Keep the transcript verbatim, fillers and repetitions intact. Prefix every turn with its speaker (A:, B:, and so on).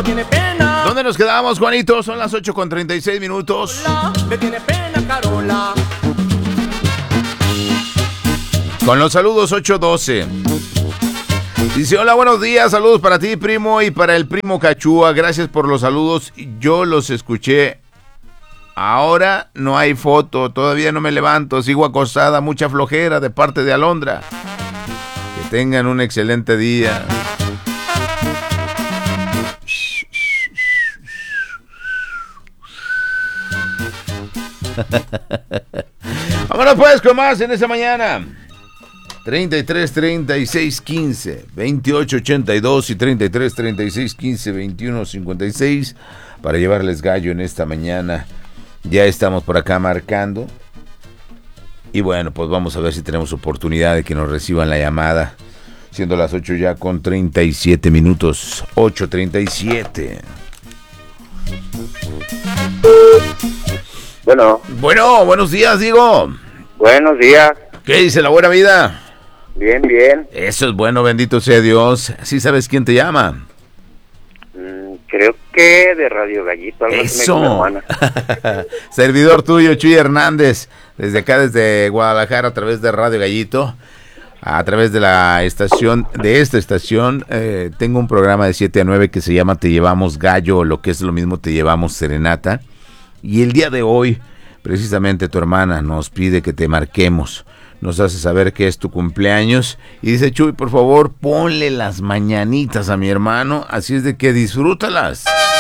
A: no tiene pena.
B: ¿Dónde nos quedamos, Juanito? Son las ocho con treinta y seis minutos.
A: Le tiene pena, Carola.
B: Con los saludos ocho doce. Dice, hola, buenos días, saludos para ti, primo, y para el primo Cachúa. Gracias por los saludos, yo los escuché. Ahora no hay foto, todavía no me levanto, sigo acostada, mucha flojera de parte de Alondra. Que tengan un excelente día. Vámonos pues con más en esta mañana. treinta y tres, treinta y seis, quince, veintiocho, ochenta y dos y treinta y tres, treinta y seis, quince, veintiuno, cincuenta y seis para llevarles gallo en esta mañana. Ya estamos por acá marcando. Y bueno, pues vamos a ver si tenemos oportunidad de que nos reciban la llamada. Siendo las ocho ya con treinta y siete minutos. ocho treinta y siete.
C: Bueno.
B: Bueno, buenos días, digo.
C: Buenos días.
B: ¿Qué dice la buena vida?
C: Bien, bien.
B: Eso es bueno, bendito sea Dios. ¿Sí sabes quién te llama?
C: Mm, creo que de Radio Gallito. Algo
B: Eso.
C: así me dijo mi hermana.
B: Servidor tuyo, Chuy Hernández. Desde acá, desde Guadalajara, a través de Radio Gallito. A través de la estación, de esta estación, eh, tengo un programa de siete a nueve que se llama Te Llevamos Gallo, o lo que es lo mismo, Te Llevamos Serenata. Y el día de hoy, precisamente tu hermana nos pide que te marquemos. Nos hace saber que es tu cumpleaños. Y dice, Chuy, por favor, ponle las mañanitas a mi hermano. Así es de que disfrútalas.